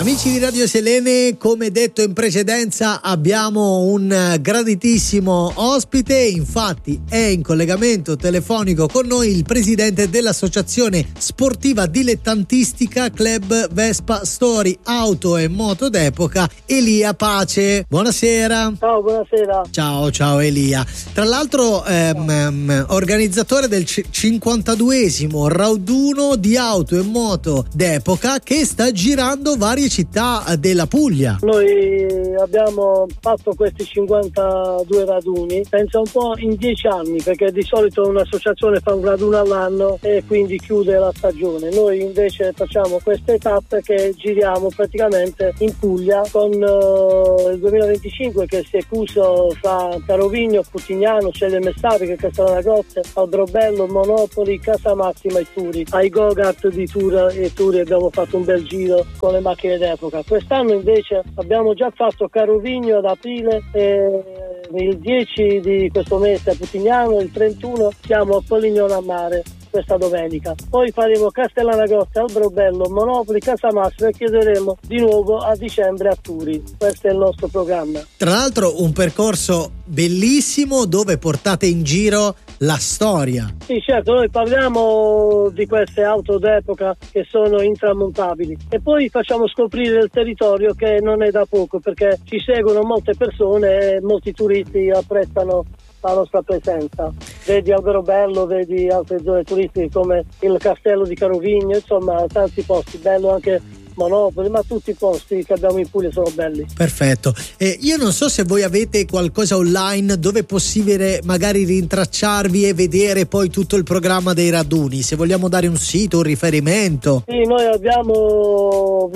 Amici di Radio Selene, come detto in precedenza abbiamo un graditissimo ospite, infatti è in collegamento telefonico con noi il presidente dell'associazione sportiva dilettantistica Club Vespa Story Auto e Moto d'Epoca, Elia Pace. Buonasera. Ciao, buonasera. Ciao Elia. Tra l'altro organizzatore del 52esimo raduno di auto e moto d'epoca che sta girando varie città della Puglia. Noi abbiamo fatto questi 52 raduni, pensa un po' in 10 anni, perché di solito un'associazione fa un raduno all'anno e quindi chiude la stagione. Noi invece facciamo queste tappe che giriamo praticamente in Puglia con il 2025 che si è chiuso fra Carovigno, Putignano, Celle Messapiche, Castellanagrotte, Alberobello, Monopoli, Casamassima e Turi. Ai Go-Kart di Turi abbiamo fatto un bel giro con le macchine d'epoca. Quest'anno invece abbiamo già fatto Carovigno ad aprile e il 10 di questo mese a Putignano, il 31 siamo a Polignano a Mare questa domenica. Poi faremo Castellanagrotte, Alberobello, Monopoli, Casamassima e chiuderemo di nuovo a dicembre a Turi. Questo è il nostro programma. Tra l'altro un percorso bellissimo dove portate in giro la storia. Sì, certo, noi parliamo di queste auto d'epoca che sono intramontabili e poi facciamo scoprire il territorio, che non è da poco, perché ci seguono molte persone e molti turisti apprezzano la nostra presenza. Vedi Alberobello, vedi altre zone turistiche come il castello di Carovigno, insomma tanti posti, bello anche Monopoli, ma tutti i posti che abbiamo in Puglia sono belli. Perfetto. Io non so se voi avete qualcosa online dove è possibile magari rintracciarvi e vedere poi tutto il programma dei raduni, se vogliamo dare un sito, un riferimento. Sì, noi abbiamo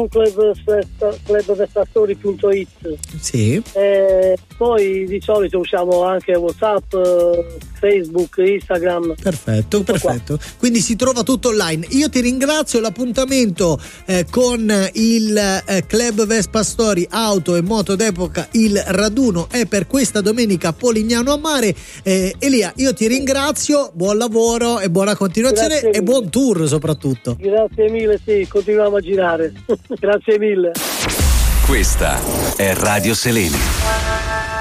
www.clubvestastory.it. Sì. Poi di solito usiamo anche WhatsApp, Facebook, Instagram. Perfetto. Quindi si trova tutto online. Io ti ringrazio, l'appuntamento con il Club Vespa Story Auto e Moto d'Epoca, il raduno è per questa domenica a Polignano a Mare. Elia, io ti ringrazio, buon lavoro e buona continuazione e buon tour soprattutto. Grazie mille, sì, continuiamo a girare. Grazie mille. Questa è Radio Selene.